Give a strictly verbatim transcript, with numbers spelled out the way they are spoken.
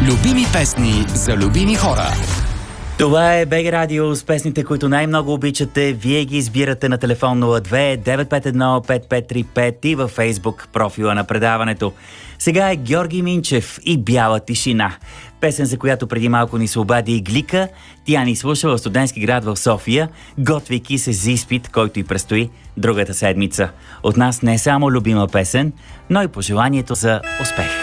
Любими песни за любими хора. Това е БГ Радио с песните, които най-много обичате. Вие ги избирате на телефон нула две девет пет едно пет пет три пет и във Фейсбук профила на предаването. Сега е Георги Минчев и Бяла тишина. Песен, за която преди малко ни се обади и Глика. Тя ни слуша в Студентски град в София, готвейки се за изпит, който и предстои другата седмица. От нас не е само любима песен, но и пожеланието за успех.